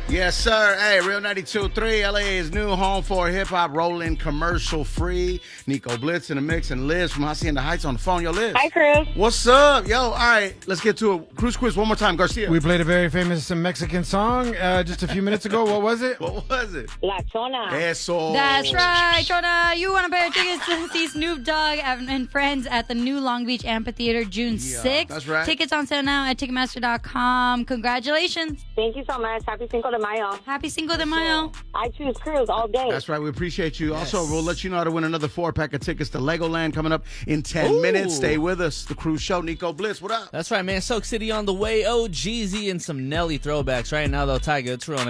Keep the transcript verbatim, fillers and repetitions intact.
Yes, sir. Hey, Real ninety-two point three, L A's new home for hip-hop, rolling commercial-free. Nico Blitz in the mix and Liz from Hacienda Heights on the phone. Yo, Liz. Hi, Cruz. What's up? Yo, all right, let's get to it. Cruise quiz one more time, Garcia. We played a very famous Mexican song uh, just a few minutes ago. What was it? What was it? La Chona. Eso. That's right, Chona. You want a pair of tickets to see Snoop Dogg and friends at the new Long Beach Amphitheater June sixth. That's right. Tickets on sale now at Ticketmaster dot com. Congratulations. Thank you so much. Happy Cinco de Mayo. Happy Cinco de Mayo. I choose Cruz all day. That's right. We appreciate you. Also, we'll let you know how to win another four-pack of tickets to Legoland coming up in ten Ooh. minutes. Stay with us. The Cruise Show. Nico Blitz, what up? That's right, man. Soak City on the way. Oh, Jeezy and some Nelly throwbacks right now, though. Tiger, it's real.